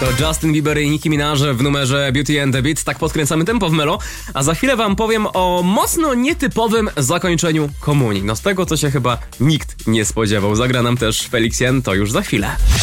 To Justin Bieber i Nicki Minaj w numerze Beauty and the Beat. Tak podkręcamy tempo w Melo. A za chwilę wam powiem o mocno nietypowym zakończeniu komunii. No z tego to się chyba nikt nie spodziewał. Zagra nam też Felix Jan, to już za chwilę.